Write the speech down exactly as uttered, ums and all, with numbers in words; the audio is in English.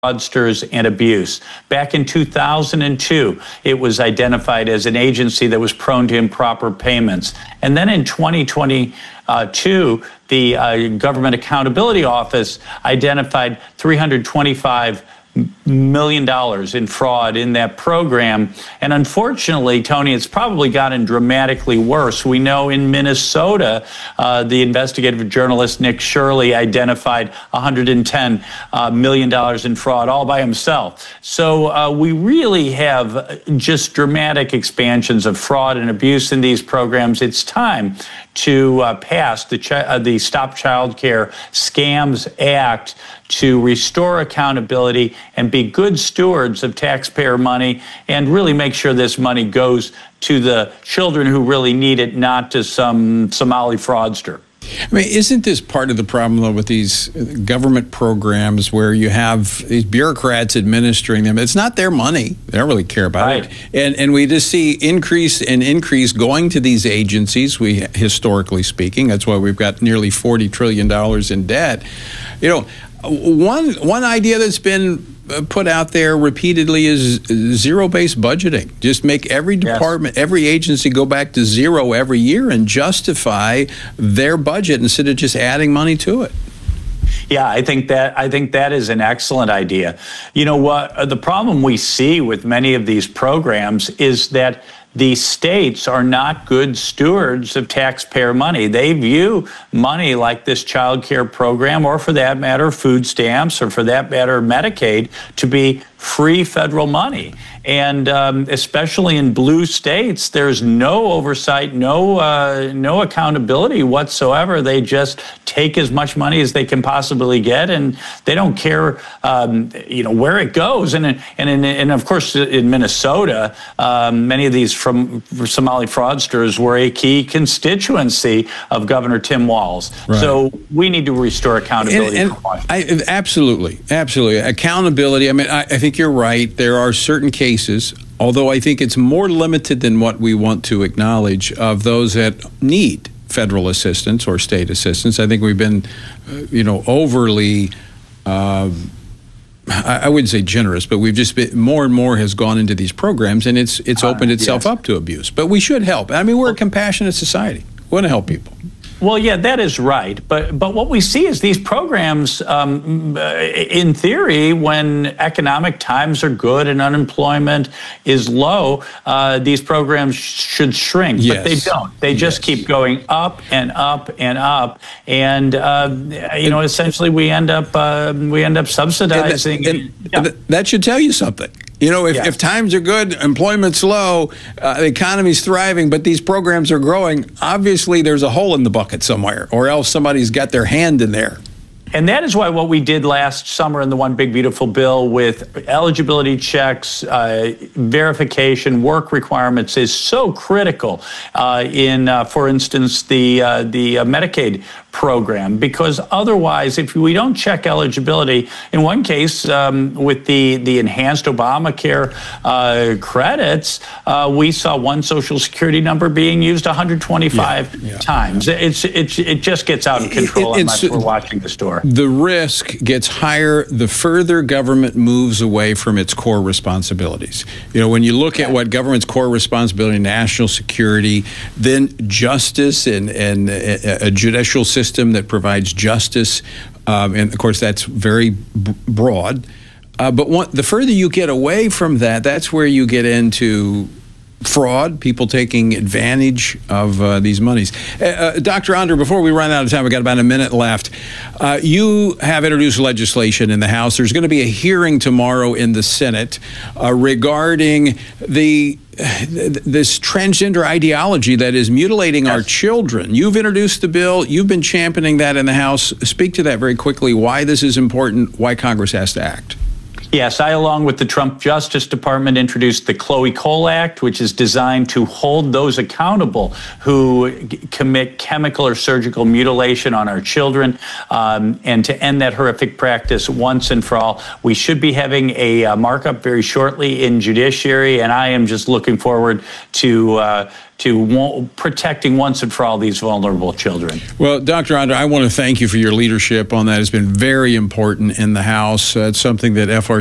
fraudsters and abuse. Back in two thousand two, it was identified as an agency that was prone to improper payments. And then in twenty twenty-two, the uh, Government Accountability Office identified three hundred twenty-five million dollars in fraud in that program. And unfortunately, Tony, it's probably gotten dramatically worse. We know in Minnesota, uh, the investigative journalist Nick Shirley identified one hundred ten million dollars in fraud all by himself. So uh, we really have just dramatic expansions of fraud and abuse in these programs. It's time to uh, pass the, ch uh, the Stop Child Care Scams Act to restore accountability and be good stewards of taxpayer money and really make sure this money goes to the children who really need it, not to some Somali fraudster. I mean, isn't this part of the problem, though, with these government programs where you have these bureaucrats administering them? It's not their money. They don't really care about right. it. And, and we just see increase and increase going to these agencies, we historically speaking. That's why we've got nearly forty trillion dollars in debt. You know, one, one idea that's been put out there repeatedly is zero-based budgeting. Just make every department, yes. every agency go back to zero every year and justify their budget instead of just adding money to it. Yeah, I think that I think that is an excellent idea. You know what? The problem we see with many of these programs is that the states are not good stewards of taxpayer money. They view money like this child care program, or for that matter, food stamps, or for that matter, Medicaid, to be free federal money. And um, especially in blue states, there's no oversight, no uh, no accountability whatsoever. They just take as much money as they can possibly get, and they don't care, um, you know, where it goes. And and and, and of course, in Minnesota, um, many of these from Somali fraudsters were a key constituency of Governor Tim Walz. Right. So we need to restore accountability. And, and I, absolutely, absolutely accountability. I mean, I, I think you're right. There are certain cases, although I think it's more limited than what we want to acknowledge, of those that need federal assistance or state assistance. I think we've been, uh, you know, overly, uh, I, I wouldn't say generous, but we've just been, more and more has gone into these programs, and it's it's opened uh, itself yes. up to abuse. But we should help. I mean, we're a compassionate society. We want to help people. Well, yeah, that is right. But but what we see is these programs, um, in theory, when economic times are good and unemployment is low, uh, these programs should shrink. Yes. But they don't. They just yes. keep going up and up and up. And, uh, you know, essentially we end up, uh, we end up subsidizing. And that, and yeah. that should tell you something. You know, if, yeah. if times are good, employment's low, uh, the economy's thriving, but these programs are growing, obviously there's a hole in the bucket somewhere, or else somebody's got their hand in there. And that is why what we did last summer in the One Big Beautiful Bill with eligibility checks, uh, verification, work requirements is so critical uh, in, uh, for instance, the, uh, the uh, Medicaid program, because otherwise, if we don't check eligibility, in one case um, with the, the enhanced Obamacare uh, credits, uh, we saw one Social Security number being used one hundred twenty-five yeah, yeah, times. Yeah. It's, it's, it just gets out of control it, unless we're watching the store. The risk gets higher the further government moves away from its core responsibilities. You know, when you look at what government's core responsibility, national security, then justice and, and a, a judicial system that provides justice, um, and of course that's very b broad. Uh, but one, the further you get away from that, that's where you get into fraud, people taking advantage of uh, these monies. Uh, uh, Doctor Onder, before we run out of time, we've got about a minute left. Uh, you have introduced legislation in the House. There's going to be a hearing tomorrow in the Senate uh, regarding the this transgender ideology that is mutilating yes. our children. You've introduced the bill. You've been championing that in the House. Speak to that very quickly, why this is important, why Congress has to act. Yes, I, along with the Trump Justice Department, introduced the Chloe Cole Act, which is designed to hold those accountable who g- commit chemical or surgical mutilation on our children, um, and to end that horrific practice once and for all. We should be having a uh, markup very shortly in judiciary, and I am just looking forward to uh, to wo- protecting once and for all these vulnerable children. Well, Doctor Andre, I want to thank you for your leadership on that. It's been very important in the House. Uh, it's something that F R